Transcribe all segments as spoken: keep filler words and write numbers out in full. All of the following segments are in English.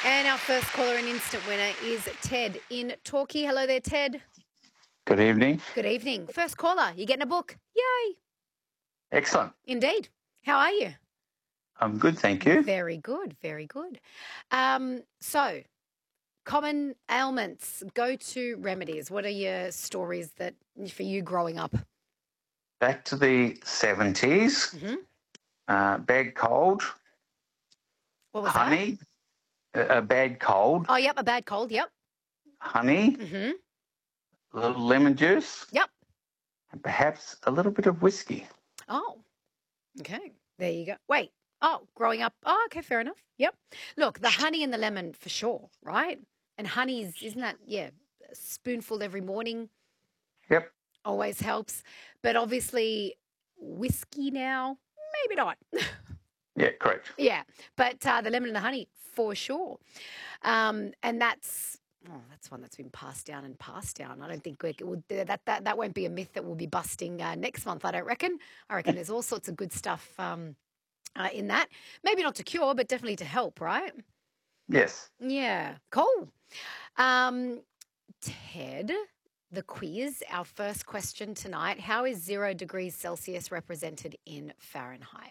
And our first caller and instant winner is Ted in Torquay. Hello there, Ted. Good evening. Good evening. First caller, you're getting a book. Yay. Excellent. Indeed. How are you? I'm good, thank you. Very good, very good. Um, so, common ailments, go-to remedies. What are your stories that for you growing up? Back to the seventies. Mm-hmm. Uh, bad cold. What was honey. That? A, a bad cold. Oh, yep, a bad cold, yep. Honey. Mm-hmm. A little lemon juice. Yep. And perhaps a little bit of whiskey. Oh, okay. There you go. Wait. Oh, growing up. Oh, okay, fair enough. Yep. Look, the honey and the lemon for sure, right? And honey's, isn't that, yeah, a spoonful every morning? Yep. Always helps. But obviously, whiskey now, maybe not. Yeah, correct. Yeah, but uh, the lemon and the honey, for sure. Um, and that's, oh, that's one that's been passed down and passed down. I don't think we, it would, that, that, that won't be a myth that we'll be busting uh, next month, I don't reckon. I reckon there's all sorts of good stuff um, uh, in that. Maybe not to cure, but definitely to help, right? Yes. Yeah, cool. Um, Ted, the quiz, our first question tonight. How is zero degrees Celsius represented in Fahrenheit?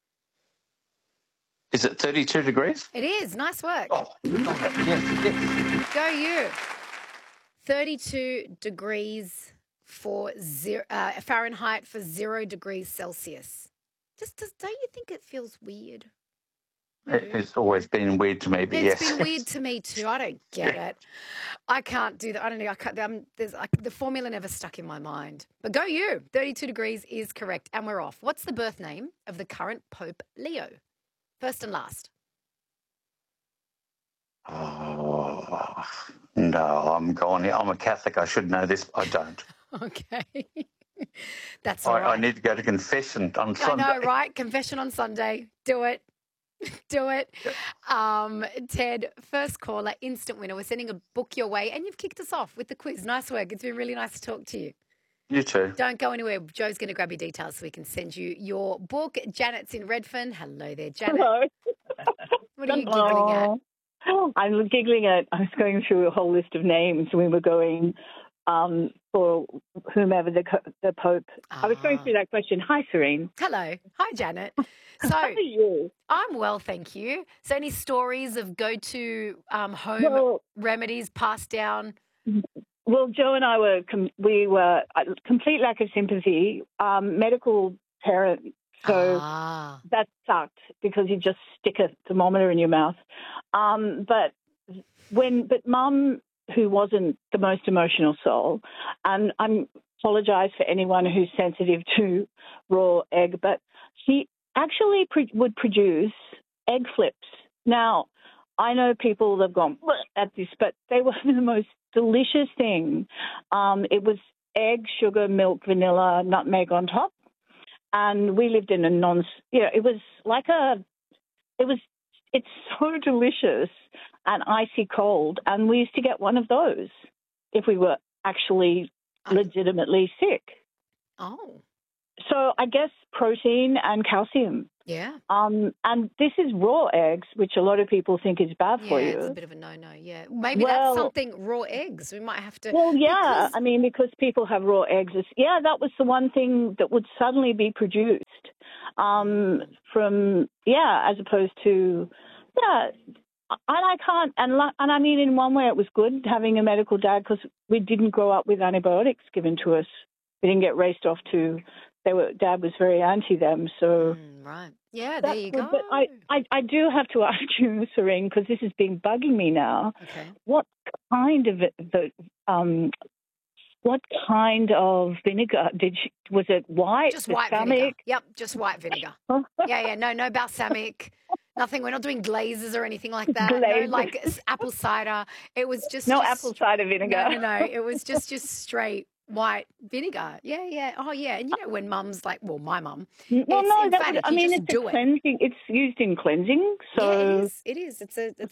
Is it thirty-two degrees? It is. Nice work. Oh, yes, yes. Go you. thirty-two degrees for zero, uh, Fahrenheit for zero degrees Celsius. Just, just don't you think it feels weird? It's always been weird to me, but It's yes. been weird to me too. I don't get it. I can't do that. I don't know. I can't, um, there's, I, the formula never stuck in my mind. But go you. thirty-two degrees is correct, and we're off. What's the birth name of the current Pope Leo? First and last. Oh, no, I'm going. I'm a Catholic. I should know this. I don't. Okay. That's all I, right. I need to go to confession on Sunday. I know, right? Confession on Sunday. Do it. Do it. Um, Ted, first caller, instant winner. We're sending a book your way, and you've kicked us off with the quiz. Nice work. It's been really nice to talk to you. You too. Don't go anywhere. Joe's going to grab your details so we can send you your book. Janet's in Redfern. Hello there, Janet. Hello. What are you giggling at? I'm giggling at, I was going through a whole list of names. We were going um, for whomever the the Pope. Ah. I was going through that question. Hi, Serene. Hello. Hi, Janet. So, how are you? I'm well, thank you. So any stories of go-to um, home well, remedies passed down? Well, Joe and I were, com- we were uh, complete lack of sympathy, um, medical parents. So ah. that sucked because you just stick a thermometer in your mouth. Um, but when, but Mum, who wasn't the most emotional soul, and I apologise for anyone who's sensitive to raw egg, but she actually pre- would produce egg flips. Now, I know people that have gone at this, but they were the most delicious thing. Um, it was egg, sugar, milk, vanilla, nutmeg on top. And we lived in a non, you know, it was like a, it was, it's so delicious and icy cold. And we used to get one of those if we were actually legitimately sick. Oh. So I guess protein and calcium. Yeah. Um, and this is raw eggs, which a lot of people think is bad yeah, for you. Yeah, it's a bit of a no-no, yeah. Maybe well, that's something, raw eggs. We might have to... Well, yeah. Because... I mean, because people have raw eggs. Yeah, that was the one thing that would suddenly be produced um, from, yeah, as opposed to, yeah. And I can't, and, and I mean, in one way it was good having a medical dad because we didn't grow up with antibiotics given to us. We didn't get raced off to... They were, Dad was very anti them, so mm, right, yeah, there you go. But I, I, I do have to ask you, Serene, because this has been bugging me now. Okay. What kind of the um, what kind of vinegar did she? Was it white? Just white balsamic? vinegar. Yep, just white vinegar. yeah, yeah, no, no balsamic. Nothing. We're not doing glazes or anything like that. Glazes. No, like apple cider. It was just no just, apple cider vinegar. No, no, no. It was just just straight white vinegar. Yeah, yeah. Oh, yeah. And you know when mum's like, well, my mum. Well, no, that emphatic, was, I mean, it's a do cleansing. It. It's used in cleansing. So yeah, it is. It is. It's a. It's a.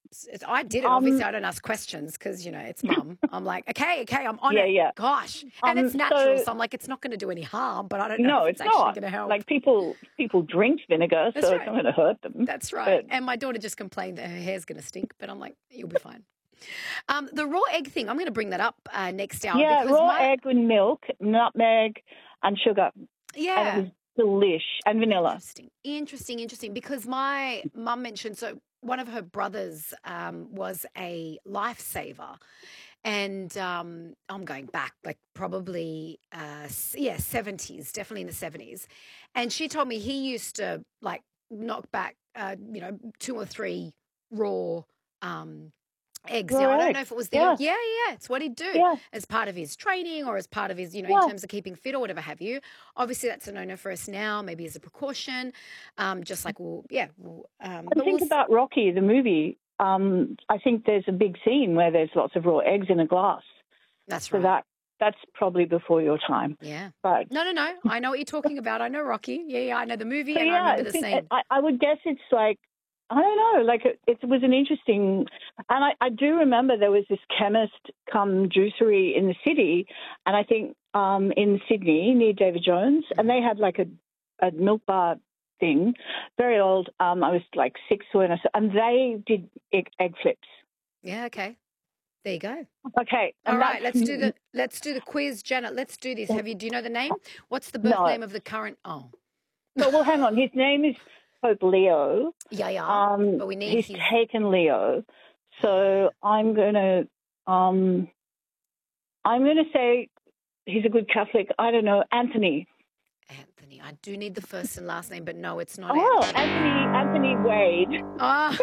It's, I did it. Um, Obviously, I don't ask questions because, you know, it's mum. I'm like, okay, okay, I'm on Yeah, it. yeah. Gosh. And Um, it's natural. So, so I'm like, it's not going to do any harm, but I don't know no, if it's it's actually not. going to help. Like people, people drink vinegar, That's so right. it's not going to hurt them. That's right. But And my daughter just complained that her hair's going to stink, but I'm like, you'll be fine. Um, the raw egg thing, I'm going to bring that up uh, next hour. yeah, because raw my, egg with milk, nutmeg, and sugar, Yeah. and it was delish, and vanilla. Interesting, interesting, interesting. Because my mum mentioned, so one of her brothers um, was a lifesaver. And um, I'm going back, like probably, uh, s- yeah, seventies, definitely in the seventies. And she told me he used to like knock back, uh, you know, two or three raw um, eggs. Now, Raw I don't egg. know if it was the, Yeah. yeah, yeah, it's what he'd do Yeah. as part of his training or as part of his, you know, Yeah. in terms of keeping fit or whatever have you. Obviously, that's a no-no for us now, maybe as a precaution, um, just like, we'll, yeah. We'll, um, And but think we'll, s- about Rocky, the movie. Um, I think there's a big scene where there's lots of raw eggs in a glass. that's So right. that that's probably before your time. Yeah. But No, no, no. I know what you're talking about. I know Rocky. Yeah, yeah. I know the movie, so and I yeah, remember the it's, scene. I, I would guess it's like, I don't know, like it, it was an interesting, and I, I do remember there was this chemist come juicery in the city, and I think um, in Sydney near David Jones, and they had like a, a milk bar thing, very old. Um, I was like six when I saw, and they did egg, egg flips. Yeah. Okay. There you go. Okay, and All right. that's Let's do the let's do the quiz, Janet. Let's do this. Have you? Do you know the name? What's the birth No. name of the current? Oh, no. Well, hang on. His name is Pope Leo. yeah, yeah. Um, but we need he's his. taken Leo, so I'm gonna um, I'm gonna say he's a good Catholic. I don't know, Anthony. Anthony. I do need the first and last name, but no, it's not Oh, Anthony. Anthony Anthony Wade. Ah,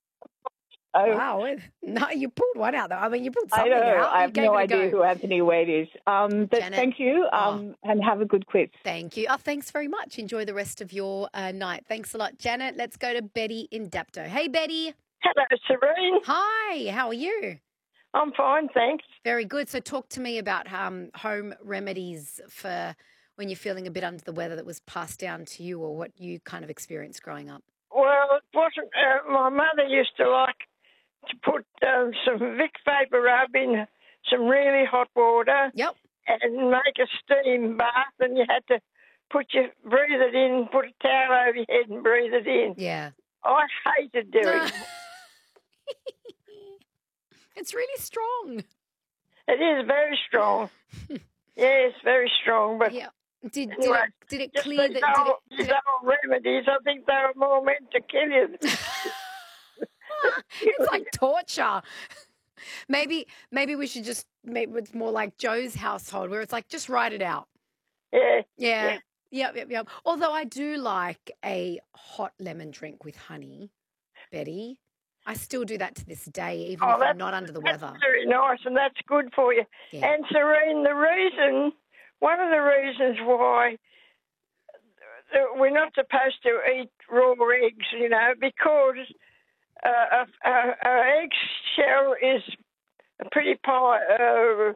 Oh, wow. it- No, you pulled one out though. I mean, you pulled I something know. out. I You have gave no it a idea go. who Anthony Wade is. Um, but Janet. thank you. Oh. Um, and have a good quiz. Thank you. Oh, thanks very much. Enjoy the rest of your uh, night. Thanks a lot, Janet. Let's go to Betty in Dapto. Hey, Betty. Hello, Serene. Hi. How are you? I'm fine, thanks. Very good. So talk to me about um, home remedies for when you're feeling a bit under the weather that was passed down to you or what you kind of experienced growing up. Well, it wasn't. Uh, my mother used to like to put um, some Vic Vapor Rub in some really hot water Yep. and make a steam bath, and you had to put your breathe it in, put a towel over your head, and breathe it in. Yeah. I hated doing it. It's really strong. It is very strong. Yes, very strong, but. Yeah. Did, did, Anyway, it, did it Just clear these the... Did old, it, these did it, old remedies, I think they were more meant to kill you. it's like torture. Maybe maybe we should just, maybe it's more like Joe's household where it's like, just write it out. Yeah. Yeah. Yep, yep, yep. Although I do like a hot lemon drink with honey, Betty. I still do that to this day, even Oh, if I'm that's- not under the That's weather. very nice, and that's good for you. Yeah. And Serene, the reason, one of the reasons why we're not supposed to eat raw eggs, you know, because uh, a, a, a egg shell is a pretty pie, uh, uh,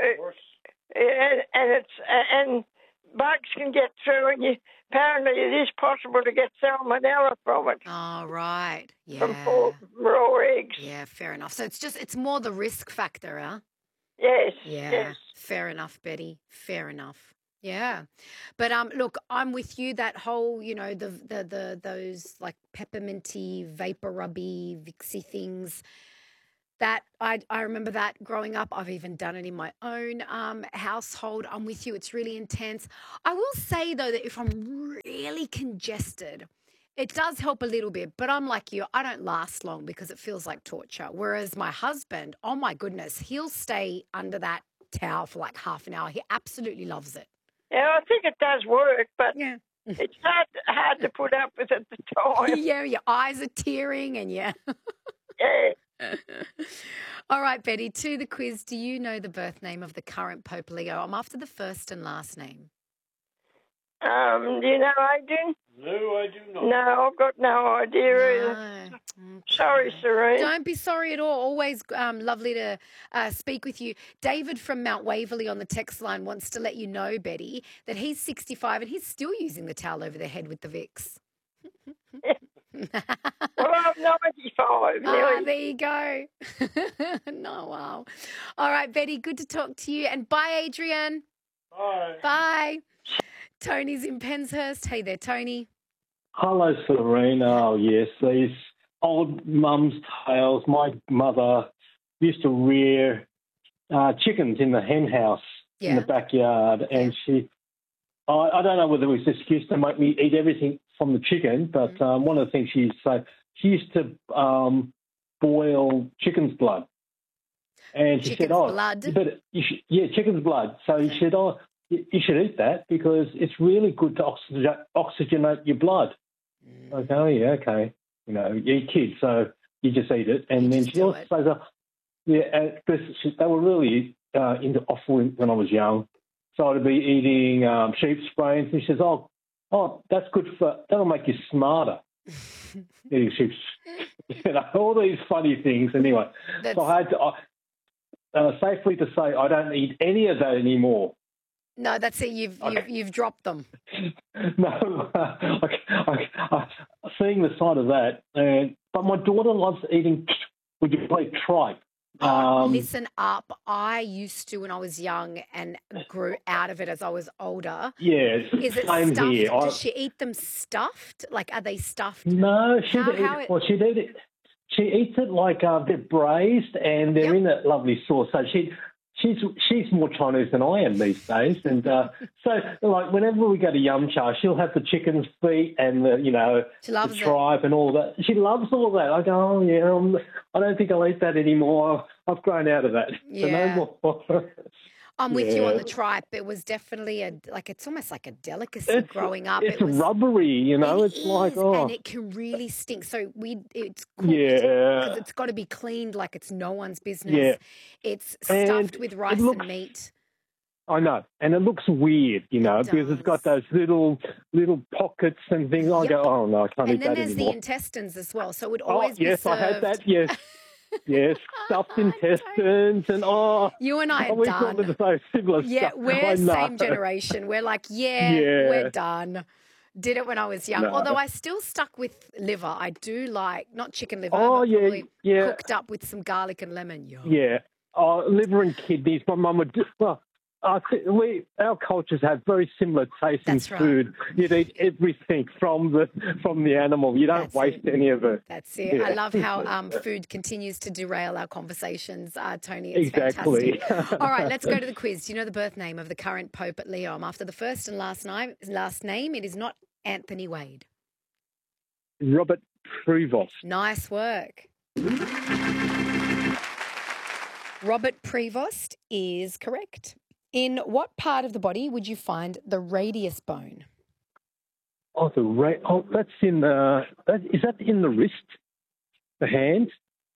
and, and it's and bugs can get through, and you, apparently it is possible to get salmonella from it, Oh, right. from Yeah. raw, raw eggs. Yeah, fair enough. So it's just, it's more the risk factor, huh? Yes. Yeah, Yes. fair enough, Betty. Fair enough. Yeah, but um, look, I'm with you. That whole, you know, the the the those like pepperminty, vapor rubby, Vixie things. That I I remember that growing up. I've even done it in my own um household. I'm with you. It's really intense. I will say though that if I'm really congested, it does help a little bit. But I'm like you. I don't last long because it feels like torture. Whereas my husband, oh my goodness, he'll stay under that towel for like half an hour. He absolutely loves it. Yeah, I think it does work, but Yeah. it's hard hard to put up with at the time. Yeah, your eyes are tearing and yeah. Yeah. All right, Betty, to the quiz. Do you know the birth name of the current Pope Leo? I'm after the first and last name. Um, do you know, Adrian? No, I do not. No, I've got no idea either. No. Sorry, Okay. Serene. Don't be sorry at all. Always um, lovely to uh, speak with you. David from Mount Waverley on the text line wants to let you know, Betty, that he's sixty-five and he's still using the towel over their head with the Vicks. Well, I'm ninety-five, Ah, nearly there you go. No, wow. All right, Betty, good to talk to you. And bye, Adrian. Bye. Bye. Tony's in Penshurst. Hey there, Tony. Hello, Serena. Oh, yes, these old mum's tales. My mother used to rear uh, chickens in the hen house Yeah. in the backyard, and she, I, I don't know whether it was just used to make me eat everything from the chicken, but Mm. um, one of the things she used to say, she used to um, boil chicken's blood. And she Chicken's said, oh, blood? but you should, yeah, chicken's blood. So Okay. she said, oh, you, you should eat that because it's really good to oxygen, oxygenate your blood. Mm. I go, oh, yeah, okay. You know, you eat kids, so you just eat it. And You then just she do also it. says, oh, yeah, because they were really uh, into offal when I was young. So I'd be eating um, sheep's brains. And she says, oh, oh, that's good for, that'll make you smarter. Eating sheep's, you know, all these funny things. Anyway, That's, so I had to, uh, uh, safely to say I don't eat any of that anymore. no, that's it. You've, Okay. you've, you've dropped them. No, I, I, I, seeing the side of that, and but my daughter loves eating. Would you play tripe? Oh, Um, listen up. I used to when I was young and grew out of it as I was older. yeah, Is it same stuffed? here. I, Does she eat them stuffed? Like, are they stuffed? no, she'd How- eat. how it- Well, she'd eat it. She eats it like uh, they're braised and they're Yep. in that lovely sauce. So she. She's she's more Chinese than I am these days, and uh, so like whenever we go to Yum Cha, she'll have the chicken's feet and the you know She loves the it. tripe and all that. She loves all that. I go, oh yeah, I'm, I don't think I'll eat that anymore. I've grown out of that. Yeah. So no more. I'm with you on Yeah. the tripe. It was definitely a like it's almost like a delicacy It's growing up. It's it was rubbery, you know. it it's like is, oh and it can really stink. So we it's cooked yeah, because it's got to be cleaned like it's no one's business. yeah. It's And stuffed with it rice looks- and meat. I know, and it looks weird, you know, because it's got does. those little little pockets and things. I Yep. go, oh no, I can't And eat then that there's anymore. the intestines as well. So it would Oh always yes, be served. I had that. Yes, yes, stuffed Don't. intestines and oh. You and I Oh, are we got done. with so similar Yeah, stuff. we're I know. same generation. We're like, yeah, Yeah. we're done. Did it when I was young. No. Although I still stuck with liver. I do like, not chicken liver, Oh but yeah, probably yeah, cooked up with some garlic and lemon. Yum. yeah. Oh, liver and kidneys. My mum would do. Well, I think we our cultures have very similar tastes in That's right. food. You'd eat everything from the from the animal. You don't That's waste it. any of it. That's it. I Yeah. love how um, food continues to derail our conversations, uh, Tony. It's Exactly. fantastic. All right, let's go to the quiz. Do you know the birth name of the current Pope at Leom? After the first and last name, last name, it is not Anthony Wade. Robert Prevost. Nice work. Robert Prevost is correct. In what part of the body would you find the radius bone? Oh, the ra- oh, that's in the. That, is that in the wrist? The hand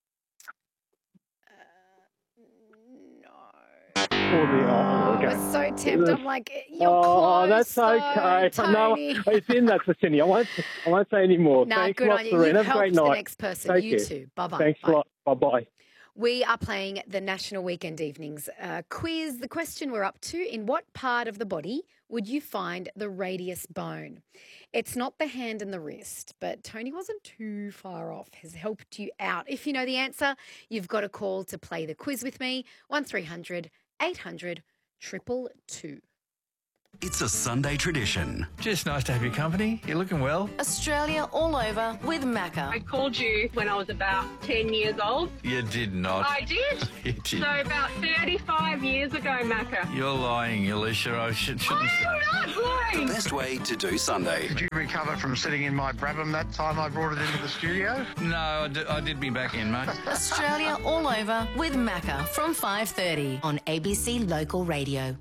No. or the? Oh, I okay. was so tempted. I'm like, you're Oh, close. that's though, okay. I know Tony. it's in that vicinity. I won't. I won't say any more. Nah, Thanks good a lot, on you. Serena. You've Have a great helped the night. next person. Take you care. too. Bye bye. Thanks a lot. Bye bye. We are playing the National Weekend Evenings uh, quiz. The question we're up to: in what part of the body would you find the radius bone? It's not the hand and the wrist, but Tony wasn't too far off. Has helped you out. If you know the answer, you've got a call to play the quiz with me. One three hundred eight hundred triple two. It's a Sunday tradition. Just nice to have your company. You're looking well. Australia all over with Macca. I called you when I was about ten years old. You did not. I did. You did. So about thirty-five years ago, Macca. You're lying, Alicia. I should, shouldn't say. I'm not lying. Best way to do Sunday. Did you recover from sitting in my Brabham that time I brought it into the studio? No, I did, I did me back in, mate. Australia all over with Macca from five thirty on A B C Local Radio.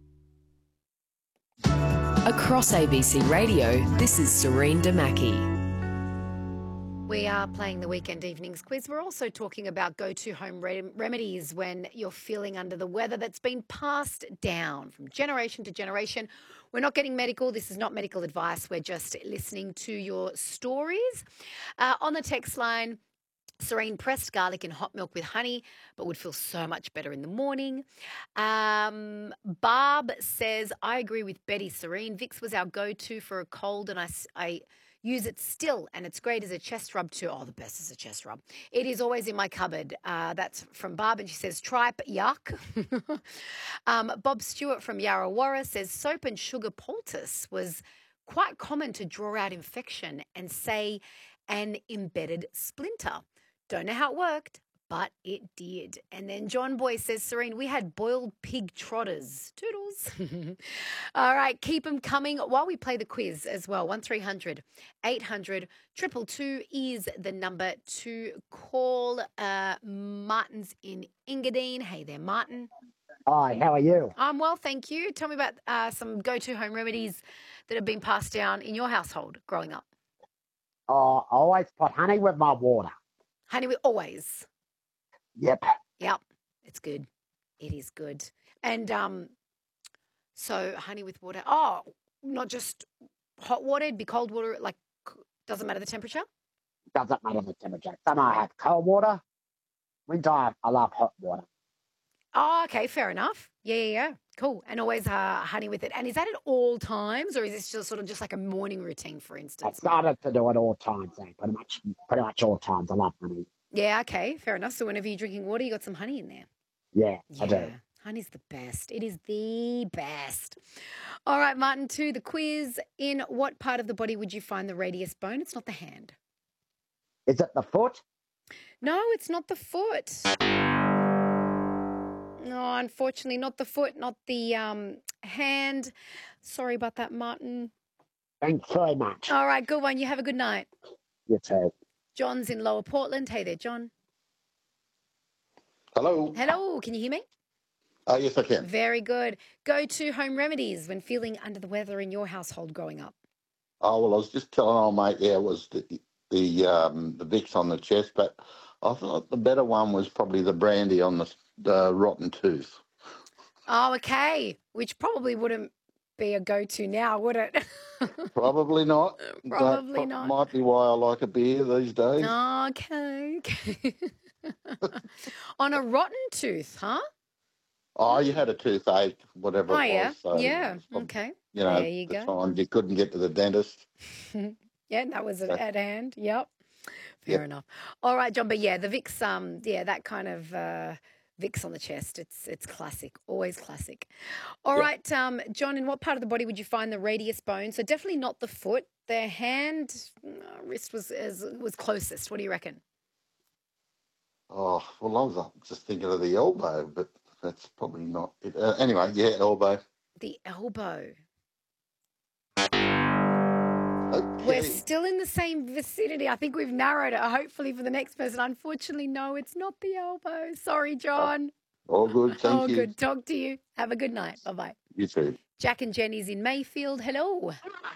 Across A B C Radio, this is Serene Damaki. We are playing the Weekend Evenings quiz. We're also talking about go-to home rem- remedies when you're feeling under the weather that's been passed down from generation to generation. We're not getting medical. This is not medical advice. We're just listening to your stories. Uh, on the text line, Serene pressed garlic in hot milk with honey, but would feel so much better in the morning. Um, Barb says, I agree with Betty. Serene, Vicks was our go-to for a cold, and I, I Use it still, and it's great as a chest rub too. Oh, the best as a chest rub. It is always in my cupboard. Uh, that's from Barb, and she says, tripe, yuck. um, Bob Stewart from Yarrawarra says, soap and sugar poultice was quite common to draw out infection and say an embedded splinter. Don't know how it worked, but it did. And then John Boy says, Serene, we had boiled pig trotters. Toodles. All right, keep them coming while we play the quiz as well. one three hundred eight hundred two two two is the number to call. Uh, Martin's in Engadine. Hey there, Martin. Hi, how are you? I'm well, thank you. Tell me about uh, some go-to home remedies that have been passed down in your household growing up. Oh, I always put honey with my water. Honey, we always. Yep. Yep. It's good. It is good. And um, so honey with water. Oh, not just hot water. It'd be cold water. Like, doesn't matter the temperature? Doesn't matter the temperature. Summer I have cold water. Winter I love hot water. Oh, okay. Fair enough. Yeah, yeah, yeah. Cool. And always uh, honey with it. And is that at all times, or is this just sort of just like a morning routine, for I instance? started to do it all times, eh? pretty much, pretty much all times. I love honey. Yeah, okay. Fair enough. So whenever you're drinking water, you got some honey in there. Yeah, Yeah. I do. Honey's the best. It is the best. All right, Martin, to the quiz. In what part of the body would you find the radius bone? It's not the hand. Is it the foot? No, it's not the foot. No, unfortunately, not the foot, not the um, hand. Sorry about that, Martin. Thanks very much. All right, good one. You have a good night. You too. John's in Lower Portland. Hey there, John. Hello. Hello, can you hear me? Uh, yes, I can. Very good. Go to home remedies when feeling under the weather in your household growing up. Oh, well, I was just telling old mate, yeah, it was the the, um, the Vicks on the chest, but I thought the better one was probably the brandy on the, the rotten tooth. Oh, okay. Which probably wouldn't be a go-to now, would it? Probably not. Probably that pro- not. Might be why I like a beer these days. Okay. okay. On a rotten tooth, huh? Oh, you had a toothache, whatever Oh, it yeah. was. So, yeah. Okay. You know, There you the go. time you couldn't get to the dentist. Yeah, that was at, Okay. at hand. Yep. Fair Yep. enough. All right, John. But yeah, the Vicks, um, yeah, that kind of uh, Vicks on the chest. It's it's classic, always classic. All Yep. right, um, John. In what part of the body would you find the radius bone? So definitely not the foot. The hand, uh, wrist was is, was closest. What do you reckon? Oh, well, I was just thinking of the elbow, but that's probably not it. Uh, anyway, yeah, elbow. The elbow. Okay. We're still in the same vicinity. I think we've narrowed it. Hopefully for the next person. Unfortunately, no, it's not the elbow. Sorry, John. All good, thank oh, you. good. Talk to you. Have a good night. Bye bye. You too. Jack and Jenny's in Mayfield. Hello.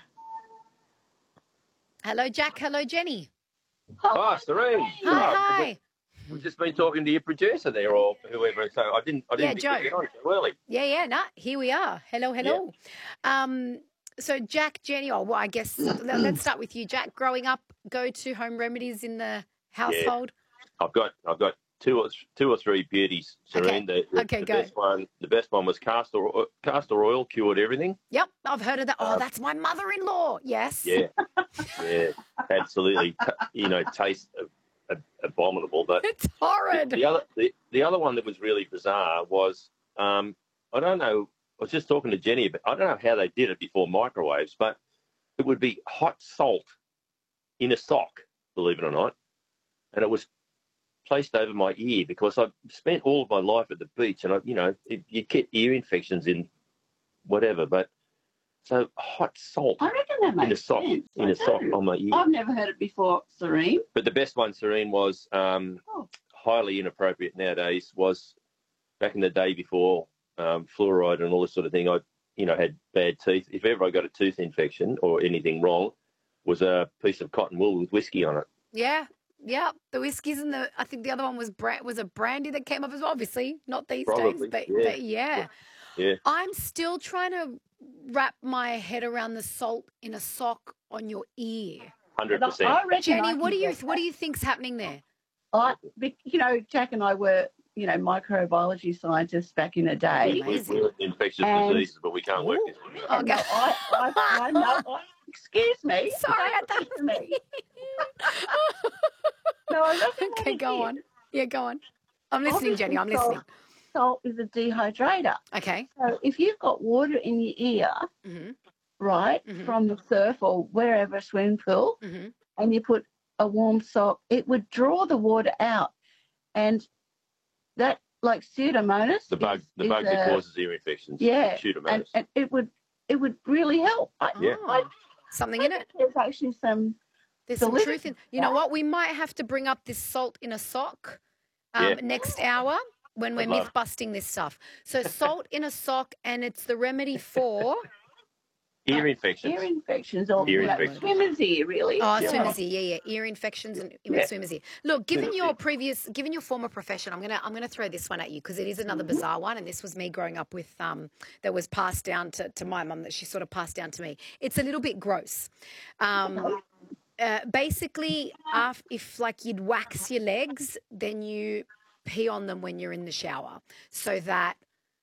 Hello, Jack. Hello, Jenny. Hi, Serene. Hi, Oh, hi. We've just been talking to your producer there, or whoever. So I didn't. I didn't Yeah, think Joe. you'd be on so early. Yeah, yeah. Nah, here we are. Hello, hello. Um, so Jack, Jenny. Oh, well, I guess let- let's start with you, Jack. Growing up, go to home remedies in the household. I've got. I've got two or two or three beauties, Serene. The, the, Okay, the go. best one. The best one was castor o- castor oil cured everything. Yep, I've heard of that. Oh, Uh, that's my mother-in-law. Yes. Yeah, yeah, absolutely. T- you know, taste ab- ab- abominable, but It's horrid. The, the other, the, the other one that was really bizarre was, um, I don't know. I was just talking to Jenny, but I don't know how they did it before microwaves, but it would be hot salt in a sock, believe it or not, and it was placed over my ear because I spent all of my life at the beach, and I, you know, it, you get ear infections in whatever, but so hot salt I reckon that in a makes sock sense. in I a sock do. on my ear. I've never heard it before, Serene. But the best one, Serene, was um, Oh. highly inappropriate nowadays. Was back in the day before um, fluoride and all this sort of thing. I, you know, had bad teeth. If ever I got a tooth infection or anything wrong, was a piece of cotton wool with whiskey on it. Yeah. Yeah. The whiskies and the I think the other one was bra- was a brandy that came up as well. Obviously, not these Probably, days, but yeah. but yeah. Yeah. I'm still trying to wrap my head around the salt in a sock on your ear. Hundred But percent. I reckon Jenny, I what do can you get what do you think's happening there? I, be- you know, Jack and I were, you know, microbiology scientists back in the day. We, we, we're infectious And- diseases, but we can't work this one out. Okay. No, I, I, I know, I excuse me. Sorry, I Don't thought listen to me. No, I reckon what Okay, it go is, on. Yeah, go on. I'm listening, Jenny. I'm obviously listening. Salt, salt is a dehydrator. Okay. So if you've got water in your ear, Mm-hmm. right, Mhm. from the surf or wherever, swimming pool, Mm-hmm. and you put a warm sock, it would draw the water out. And that, like Pseudomonas, The bug, is, the is bug that a- causes ear infections. yeah, Pseudomonas. and, and it would it would really help. I, Yeah. I, Something I in think it. There's actually some. There's some validity truth in. to You know that. what? We might have to bring up this salt in a sock um, Yeah. next hour when we're I'd love myth busting this stuff. So salt in a sock, and it's the remedy for Ear infections. Ear infections or Ear you know, infections. swimmer's ear, really. oh Yeah. swimmer's ear, yeah, yeah, ear infections and Yeah. swimmer's ear. Look, given Swimmer's your ear. previous, given your former profession, I'm gonna I'm gonna throw this one at you because it is another Mm-hmm. bizarre one, and this was me growing up with um that was passed down to, to my mum that she sort of passed down to me. It's a little bit gross. Um, uh, basically, af- if like you'd wax your legs, then you pee on them when you're in the shower, so that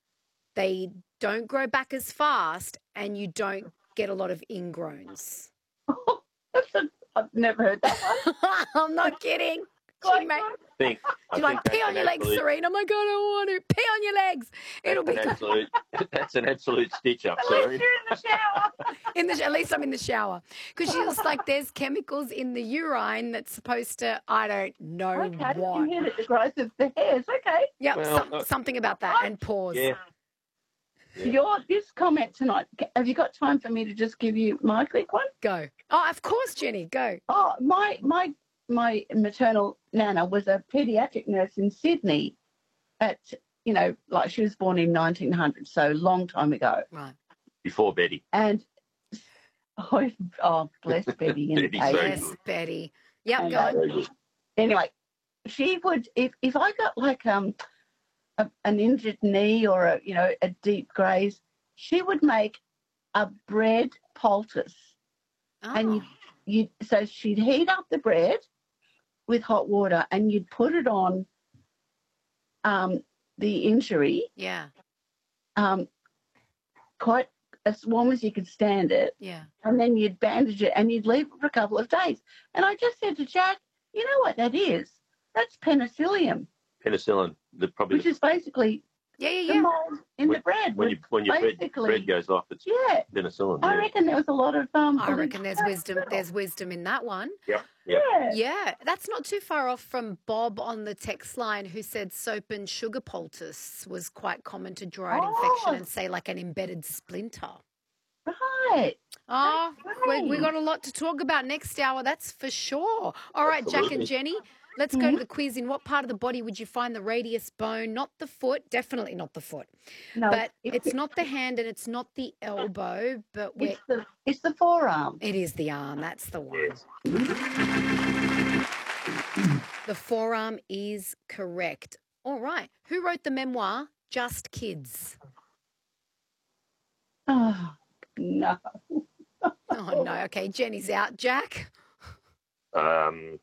they don't grow back as fast and you don't get a lot of ingrowns. That's a, I've never heard that one. I'm not kidding. Quite She ma- good. I think, I She's like, think pee that's on an your legs, absolute- Serene. I'm like, I don't want to. Pee on your legs. It'll be That's an good. absolute, that's an absolute stitch up, At least sorry. you're in the shower. In the, at least I'm in the shower. Because she was like, there's chemicals in the urine that's supposed to, I don't know Okay, you what. hear the growth of the hairs. Okay. Yep, Well, some, uh, something about that. And pause. Yeah. Yeah. Your this comment tonight. Have you got time for me to just give you my quick one? Go. Oh, of course, Jenny. Go. Oh, my my my maternal nana was a paediatric nurse in Sydney. At you know, like she was born in nineteen hundred, so long time ago. Right. Before Betty. And oh, oh bless Betty. in Betty's very Asia. Yes, Betty. Yep, And, go uh, on. Very good. Anyway, she would if if I got like um a, an injured knee or a you know a deep graze, she would make a bread poultice, and you Oh, you so she'd heat up the bread with hot water, and you'd put it on um the injury yeah, um quite as warm as you could stand it, yeah. and then you'd bandage it and you'd leave it for a couple of days. And I just said to Jack, you know what that is? That's penicillium, Penicillin, the probably which is basically Yeah, yeah, the yeah. mold in the bread. when you when your bread, basically- bread goes off, it's Yeah, penicillin. I Yeah. reckon there was a lot of um. I reckon there's wisdom. There's wisdom in that one. Yep. Yep. Yeah. Yeah, that's not too far off from Bob on the text line who said soap and sugar poultice was quite common to draw out infection Oh. and say like an embedded splinter. Right. Oh, we, we great. got a lot to talk about next hour, that's for sure. All right, Jack and Absolutely. Jenny, let's go to the quiz. In what part of the body would you find the radius bone? Not the foot, definitely not the foot. No, But it- it's not the hand and it's not the elbow, but we're, It's the it's the forearm. it is the arm. That's the one. Yes. The forearm is correct. All right. Who wrote the memoir Just Kids? Oh no. Oh, no. Okay, Jenny's out. Jack? Um,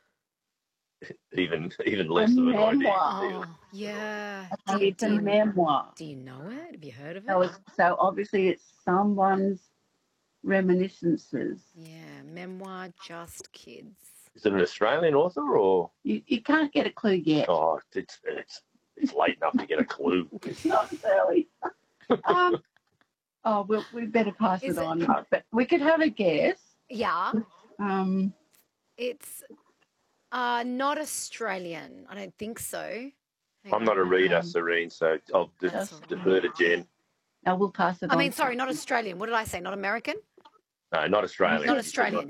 even even A less of an idea. memoir. Even. Oh, yeah. Oh, Do you, it's do, a you, memoir. do you know it? Have you heard of it? So, it's, so obviously it's someone's reminiscences. Yeah, memoir Just Kids. Is it an Australian author or? You you can't get a clue yet. Oh, it's it's it's late enough to get a clue. It's not early. um. Oh, we'll, we better pass Is it it- on. But we could have a guess. Yeah, Um. it's uh, not Australian. I don't think so. Hang I'm not a on. reader, Um, Serene, so I'll de- That's all right. defer to Jen. No, we'll pass it I on. mean, sorry, not Australian. What did I say? Not American? No, not Australian. Not Australian.